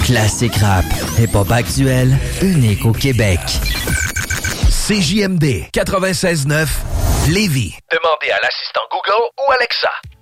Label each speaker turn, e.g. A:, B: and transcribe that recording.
A: Classique rap, hip-hop actuel, unique au Québec.
B: CJMD 96.9 Lévis.
C: Demandez à l'assistant Google ou Alexa.